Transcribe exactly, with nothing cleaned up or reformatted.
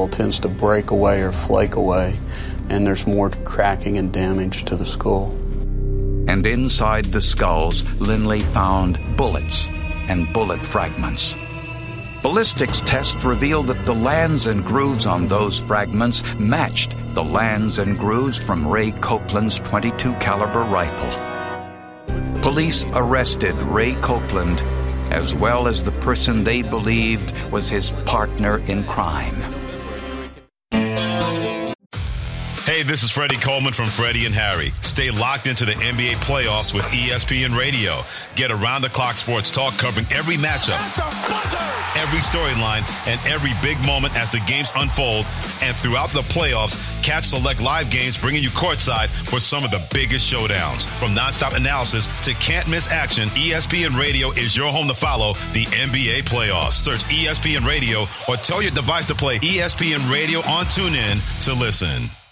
metal tends to break away or flake away, and there's more cracking and damage to the skull. And inside the skulls, Lindley found bullets and bullet fragments. Ballistics tests revealed that the lands and grooves on those fragments matched the lands and grooves from Ray Copeland's twenty-two caliber rifle. Police arrested Ray Copeland, as well as the person they believed was his partner in crime. Hey, this is Freddie Coleman from Freddie and Harry. Stay locked into the N B A playoffs with E S P N Radio. Get around-the-clock sports talk covering every matchup, every storyline, and every big moment as the games unfold. And throughout the playoffs, catch select live games bringing you courtside for some of the biggest showdowns. From nonstop analysis to can't-miss action, E S P N Radio is your home to follow the N B A playoffs. Search E S P N Radio or tell your device to play E S P N Radio on TuneIn to listen.